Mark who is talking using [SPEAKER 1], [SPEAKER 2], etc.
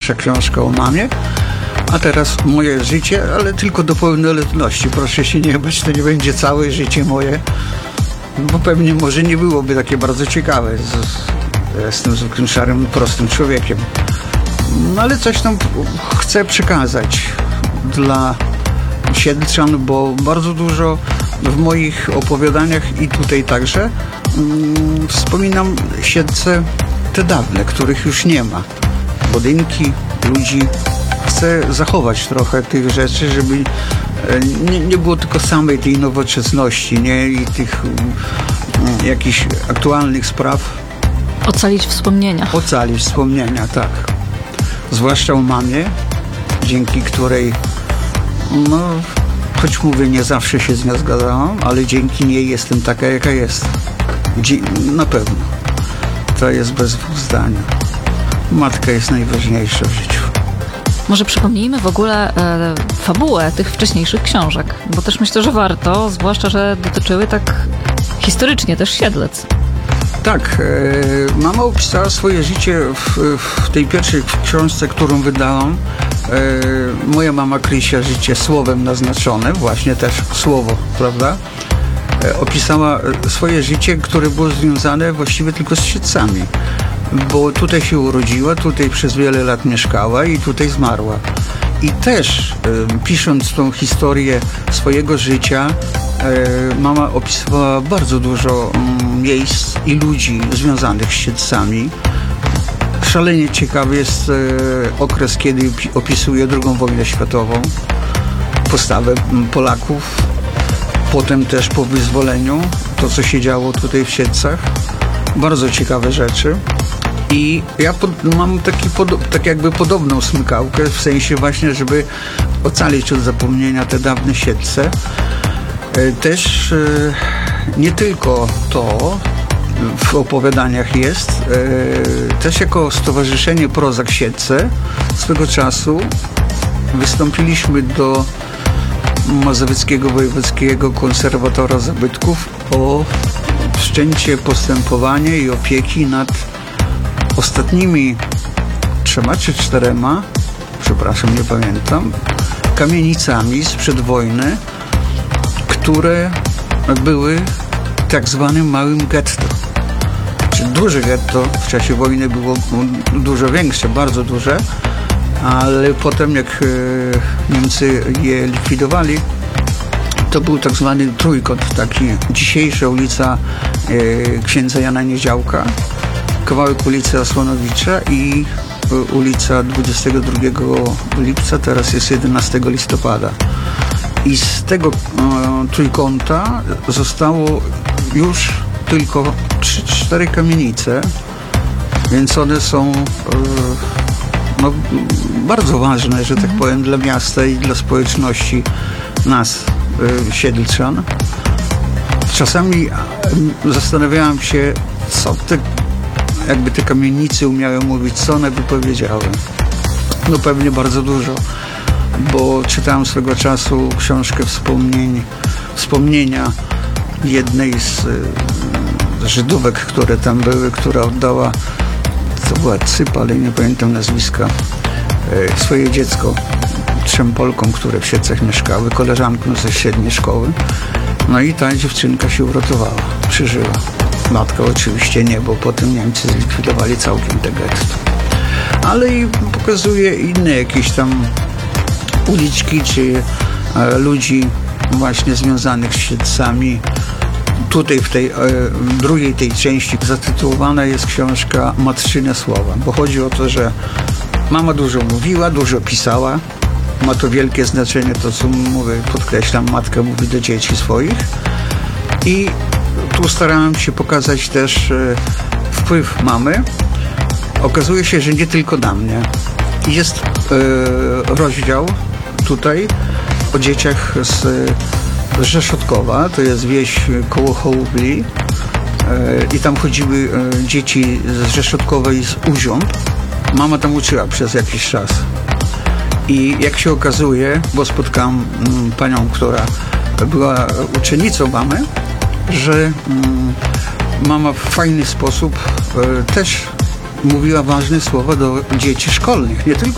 [SPEAKER 1] pierwsza książka o mamie, a teraz moje życie, ale tylko do pełnoletności. Proszę się nie bać, to nie będzie całe życie moje, bo pewnie może nie byłoby takie bardzo ciekawe. Jestem zwykłym, szarym, prostym człowiekiem. No ale coś tam chcę przekazać dla Siedlczan, bo bardzo dużo w moich opowiadaniach i tutaj także wspominam Siedlce te dawne, których już nie ma. Budynki, ludzi. Chcę zachować trochę tych rzeczy, żeby nie było tylko samej tej nowoczesności, nie? I tych jakichś aktualnych spraw.
[SPEAKER 2] Ocalić wspomnienia.
[SPEAKER 1] Ocalić wspomnienia, tak. Zwłaszcza o mamie, dzięki której, no, choć mówię, nie zawsze się z nią zgadzałam, ale dzięki niej jestem taka, jaka jest. Na pewno. To jest bez dwóch zdań. Matka jest najważniejsza w życiu.
[SPEAKER 2] Może przypomnijmy w ogóle fabułę tych wcześniejszych książek, bo też myślę, że warto, zwłaszcza, że dotyczyły tak historycznie też Siedlec.
[SPEAKER 1] Tak, mama opisała swoje życie w tej pierwszej książce, którą wydałam. Moja mama Krysia, życie słowem naznaczone, właśnie też słowo, prawda? Opisała swoje życie, które było związane właściwie tylko z Siedlcami, bo tutaj się urodziła, tutaj przez wiele lat mieszkała i tutaj zmarła. I też pisząc tą historię swojego życia, mama opisywała bardzo dużo miejsc i ludzi związanych z Siedlcami. Szalenie ciekawy jest okres, kiedy opisuje II wojnę światową, postawę Polaków, potem też po wyzwoleniu, to co się działo tutaj w Siedlcach. Bardzo ciekawe rzeczy. I ja mam tak jakby podobną smykałkę, w sensie właśnie, żeby ocalić od zapomnienia te dawne Siedlce. Też nie tylko to w opowiadaniach jest, też jako Stowarzyszenie Prozak Siedlce swego czasu wystąpiliśmy do Mazowieckiego Wojewódzkiego Konserwatora Zabytków o wszczęcie postępowania i opieki nad ostatnimi 3 czy 4, przepraszam, nie pamiętam, kamienicami sprzed wojny, które były tak zwanym małym getto. Czy duże getto w czasie wojny było dużo większe, bardzo duże, ale potem jak Niemcy je likwidowali, to był tak zwany trójkąt, taki dzisiejsza ulica księdza Jana Niedziałka, kawałek ulicy Osłonowicza i ulica 22 lipca, teraz jest 11 listopada. I z tego trójkąta zostało już tylko 3-4 kamienice, więc one są no, bardzo ważne, że tak powiem, dla miasta i dla społeczności nas, Siedlczan. Czasami zastanawiałam się, co te kamienice umiały mówić, co one by powiedziały. No pewnie bardzo dużo, bo czytałem swego czasu książkę wspomnienia jednej z Żydówek, które tam były, która oddała, to była Cypa, ale nie pamiętam nazwiska, swoje dziecko 3 Polkom, które w Siedlcach mieszkały, koleżankom ze średniej szkoły. No i ta dziewczynka się uratowała, przeżyła. Matka oczywiście nie, bo potem Niemcy zlikwidowali całkiem te getto. Ale i pokazuje inne jakieś tam uliczki, czy ludzi właśnie związanych z Siedlcami. Tutaj w tej drugiej tej części zatytułowana jest książka Matczyne słowa, bo chodzi o to, że mama dużo mówiła, dużo pisała. Ma to wielkie znaczenie, to co mówię, podkreślam, matka mówi do dzieci swoich. I tu starałem się pokazać też wpływ mamy. Okazuje się, że nie tylko na mnie. Jest rozdział tutaj o dzieciach z Rzeszotkowa, to jest wieś koło Hołbli, i tam chodziły dzieci z Rzeszotkowa i z Uziąb. Mama tam uczyła przez jakiś czas. I jak się okazuje, bo spotkałam panią, która była uczennicą mamy, że mama w fajny sposób też mówiła ważne słowa do dzieci szkolnych, nie tylko